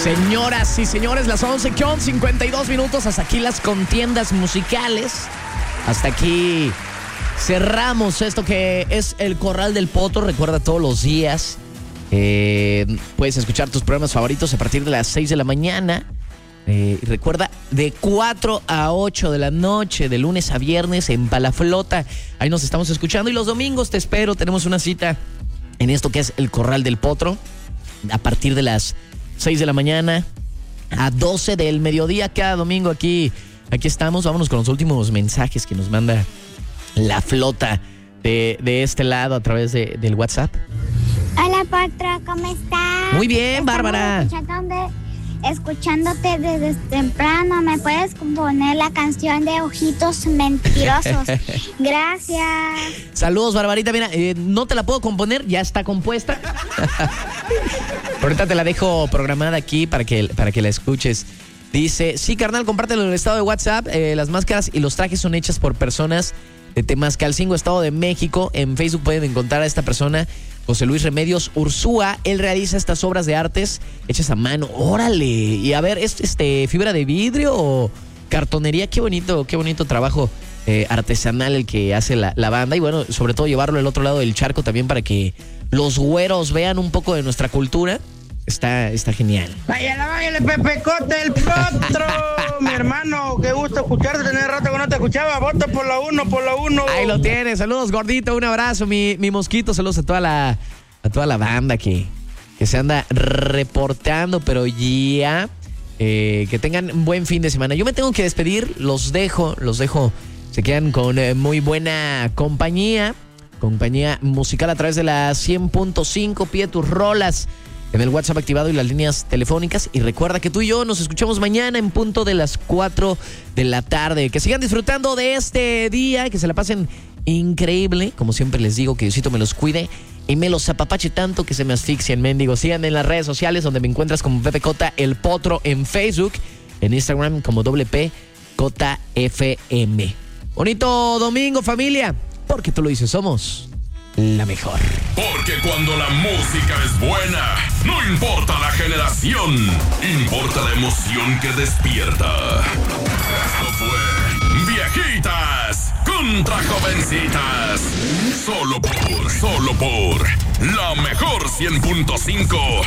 Señoras y señores, las 11:52 minutos. Hasta aquí las contiendas musicales. Hasta aquí cerramos esto que es el Corral del Potro. Recuerda, todos los días puedes escuchar tus programas favoritos a partir de las 6 de la mañana. Y recuerda, de 4 a 8 de la noche, de lunes a viernes en Palaflota. Ahí nos estamos escuchando. Y los domingos te espero. Tenemos una cita en esto que es el Corral del Potro a partir de las 6 de la mañana a 12 del mediodía cada domingo. Aquí estamos. Vámonos con los últimos mensajes que nos manda la flota de este lado a través del WhatsApp. Hola, Potro, ¿cómo estás? Muy bien, Bárbara. Escuchándote desde temprano. ¿Me puedes componer la canción de Ojitos Mentirosos? Gracias. Saludos, Barbarita. Mira, no te la puedo componer, ya está compuesta. Ahorita te la dejo programada aquí para que la escuches. Dice, sí, carnal, compártelo en el estado de WhatsApp. Las máscaras y los trajes son hechas por personas de Temascalcingo, Estado de México. En Facebook pueden encontrar a esta persona, José Luis Remedios Ursúa. Él realiza estas obras de artes hechas a mano. ¡Órale! Y a ver, ¿es fibra de vidrio o cartonería? Qué bonito trabajo artesanal el que hace la banda. Y bueno, sobre todo llevarlo al otro lado del charco también para que los güeros vean un poco de nuestra cultura. Está genial. Váyale, Pepecote, el Potro. Mi hermano, qué gusto escucharte. Tenía rato que no te escuchaba. Vota por la 1. Ahí lo tienes. Saludos, gordito. Un abrazo, mi mosquito. Saludos a toda la banda que se anda reportando. Pero ya, que tengan un buen fin de semana. Yo me tengo que despedir. Los dejo. Se quedan con muy buena compañía musical a través de la 100.5. Pide tus rolas en el WhatsApp activado y las líneas telefónicas. Y recuerda que tú y yo nos escuchamos mañana en punto de las 4 de la tarde. Que sigan disfrutando de este día, que se la pasen increíble. Como siempre les digo, que Diosito me los cuide y me los apapache tanto que se me asfixien, mendigos. Sigan en las redes sociales, donde me encuentras como PPJ El Potro en Facebook, en Instagram como WPJFM. Bonito domingo, familia, porque tú lo dices, somos la mejor. Porque cuando la música es buena, no importa la generación, importa la emoción que despierta. Esto fue Viejitas contra Jovencitas. Solo por la mejor 100.5.